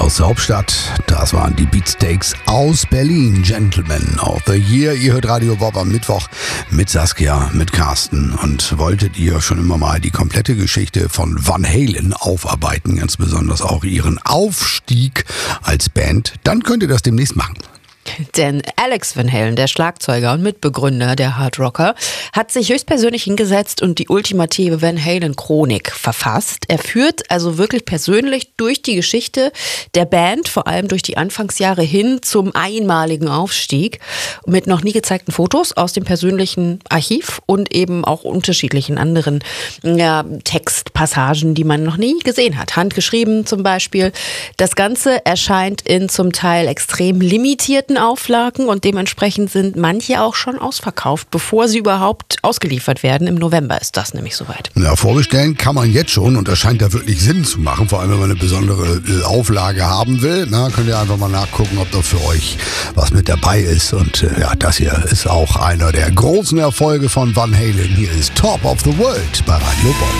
aus der Hauptstadt. Das waren die Beatsteaks aus Berlin. Gentlemen of the Year. Ihr hört Radio Bob am Mittwoch mit Saskia, mit Carsten. Und wolltet ihr schon immer mal die komplette Geschichte von Van Halen aufarbeiten, ganz besonders auch ihren Aufstieg als Band, dann könnt ihr das demnächst machen. Denn Alex Van Halen, der Schlagzeuger und Mitbegründer der Hard Rocker, hat sich höchstpersönlich hingesetzt und die ultimative Van Halen-Chronik verfasst. Er führt also wirklich persönlich durch die Geschichte der Band, vor allem durch die Anfangsjahre hin zum einmaligen Aufstieg, mit noch nie gezeigten Fotos aus dem persönlichen Archiv und eben auch unterschiedlichen anderen Textpassagen, die man noch nie gesehen hat. Handgeschrieben zum Beispiel. Das Ganze erscheint in zum Teil extrem limitierten Auflagen und dementsprechend sind manche auch schon ausverkauft, bevor sie überhaupt ausgeliefert werden. Im November ist das nämlich soweit. Ja, vorbestellen kann man jetzt schon und das scheint da wirklich Sinn zu machen, vor allem wenn man eine besondere Auflage haben will. Na, könnt ihr einfach mal nachgucken, ob da für euch was mit dabei ist. Und das hier ist auch einer der großen Erfolge von Van Halen. Hier ist Top of the World bei Radio Bob.